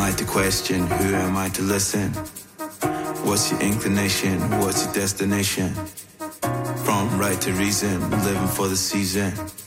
I to question? Who am I to listen? What's your inclination? What's your destination? From right to reason, living for the season.